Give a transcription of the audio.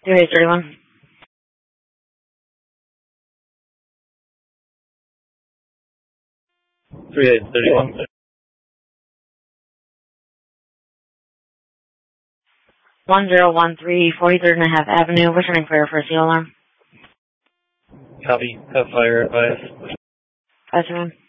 3831. 3831. 1013 43rd and a half Avenue. Returning fire for a seal alarm. Copy. Have fire advice. 5-1.